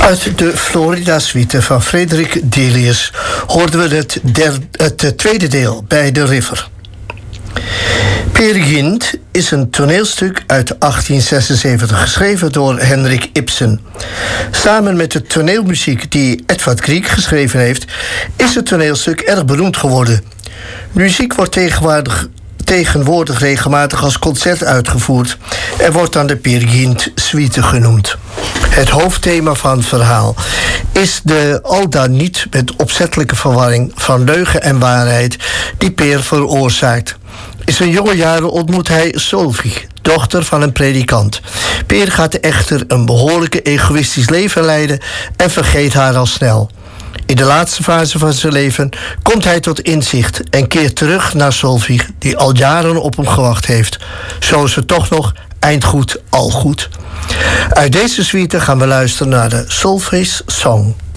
Uit de Florida-suite van Frederik Delius hoorden we het tweede deel bij The River. Peer Gynt is een toneelstuk uit 1876 geschreven door Henrik Ibsen. Samen met de toneelmuziek die Edvard Grieg geschreven heeft, is het toneelstuk erg beroemd geworden. Muziek wordt tegenwoordig regelmatig als concert uitgevoerd en wordt dan de Peer Gynt suite genoemd. Het hoofdthema van het verhaal is de al dan niet met opzettelijke verwarring van leugen en waarheid die Peer veroorzaakt. In zijn jonge jaren ontmoet hij Solveig, dochter van een predikant. Peer gaat echter een behoorlijke egoïstisch leven leiden en vergeet haar al snel. In de laatste fase van zijn leven komt hij tot inzicht en keert terug naar Solveig, die al jaren op hem gewacht heeft. Zo is het toch nog eind goed, al goed. Uit deze suite gaan we luisteren naar de Solveig's Song.